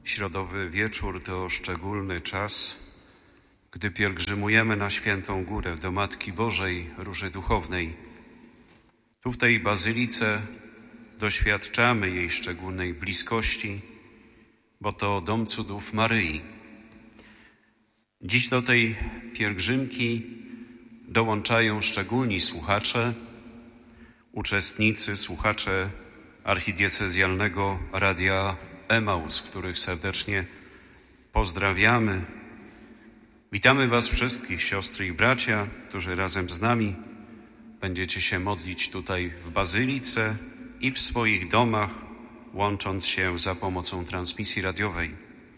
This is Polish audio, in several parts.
Środowy wieczór to szczególny czas, gdy pielgrzymujemy na Świętą Górę do Matki Bożej Róży Duchownej. Tu w tej bazylice doświadczamy jej szczególnej bliskości, bo to dom cudów Maryi. Dziś do tej pielgrzymki dołączają szczególni słuchacze, uczestnicy, słuchacze archidiecezjalnego Radia Emaus, których serdecznie pozdrawiamy. Witamy Was wszystkich, siostry i bracia, którzy razem z nami będziecie się modlić tutaj w bazylice i w swoich domach, łącząc się za pomocą transmisji radiowej.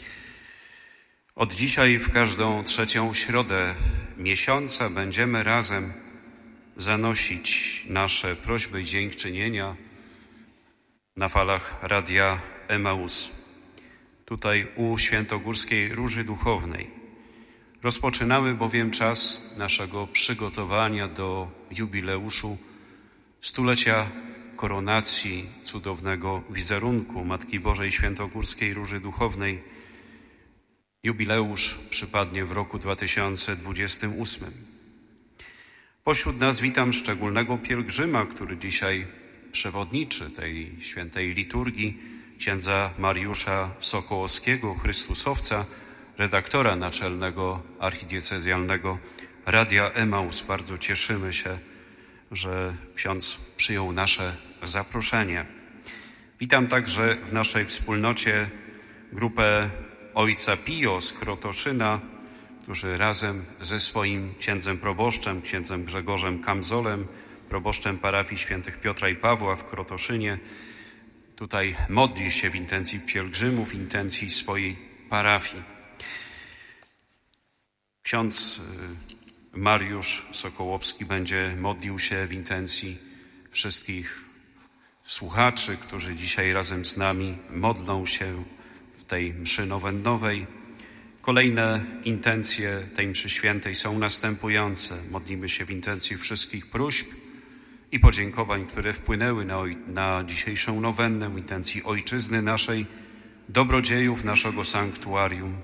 Od dzisiaj w każdą trzecią środę miesiąca będziemy razem zanosić nasze prośby i dziękczynienia na falach Radia Emaus, tutaj u Świętogórskiej Róży Duchownej. Rozpoczynamy bowiem czas naszego przygotowania do jubileuszu stulecia koronacji cudownego wizerunku Matki Bożej Świętogórskiej Róży Duchownej. Jubileusz przypadnie w roku 2028. Pośród nas witam szczególnego pielgrzyma, który dzisiaj przewodniczy tej świętej liturgii, księdza Mariusza Sokołowskiego, Chrystusowca, redaktora naczelnego archidiecezjalnego Radia Emaus. Bardzo cieszymy się, że ksiądz przyjął nasze zaproszenie. Witam także w naszej wspólnocie grupę Ojca Pio z Krotoszyna, którzy razem ze swoim księdzem proboszczem, księdzem Grzegorzem Kamzolem, proboszczem parafii świętych Piotra i Pawła w Krotoszynie, tutaj modli się w intencji pielgrzymów, w intencji swojej parafii. Ksiądz Mariusz Sokołowski będzie modlił się w intencji wszystkich słuchaczy, którzy dzisiaj razem z nami modlą się w tej mszy nowennowej. Kolejne intencje tej mszy świętej są następujące. Modlimy się w intencji wszystkich próśb i podziękowań, które wpłynęły na dzisiejszą nowennę, w intencji ojczyzny naszej, dobrodziejów naszego sanktuarium.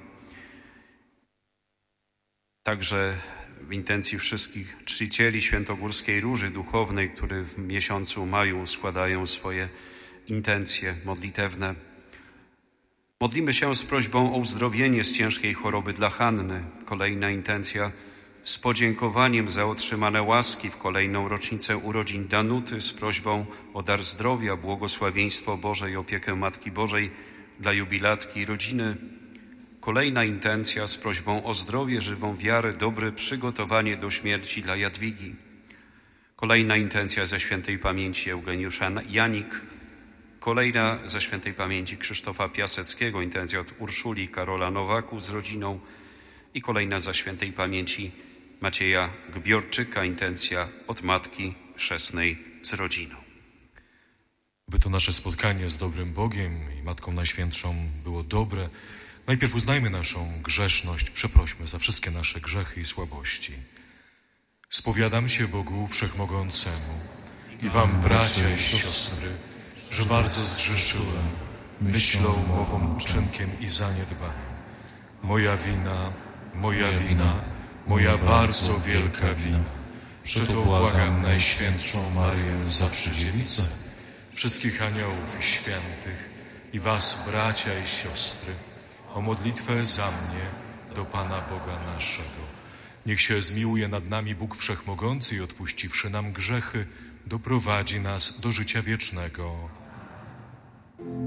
Także w intencji wszystkich czcicieli Świętogórskiej Róży Duchownej, którzy w miesiącu maju składają swoje intencje modlitewne. Modlimy się z prośbą o uzdrowienie z ciężkiej choroby dla Hanny. Kolejna intencja z podziękowaniem za otrzymane łaski w kolejną rocznicę urodzin Danuty, z prośbą o dar zdrowia, błogosławieństwo Boże i opiekę Matki Bożej dla jubilatki i rodziny. Kolejna intencja z prośbą o zdrowie, żywą wiarę, dobre przygotowanie do śmierci dla Jadwigi. Kolejna intencja ze świętej pamięci Eugeniusza Janik. Kolejna ze świętej pamięci Krzysztofa Piaseckiego, intencja od Urszuli Karola Nowaku z rodziną. I kolejna za świętej pamięci Macieja Gbiorczyka, intencja od Matki Chrzestnej z rodziną. By to nasze spotkanie z dobrym Bogiem i Matką Najświętszą było dobre, najpierw uznajmy naszą grzeszność, przeprośmy za wszystkie nasze grzechy i słabości. Spowiadam się Bogu Wszechmogącemu i wam, bracia i siostry, że bardzo zgrzeszyłem myślą, mową, uczynkiem i zaniedbaniem. Moja wina, moja bardzo wielka wina. Przeto błagam Najświętszą Maryję, zawsze Dziewicę, wszystkich aniołów i świętych i was, bracia i siostry, o modlitwę za mnie do Pana Boga naszego. Niech się zmiłuje nad nami Bóg Wszechmogący i odpuściwszy nam grzechy, doprowadzi nas do życia wiecznego.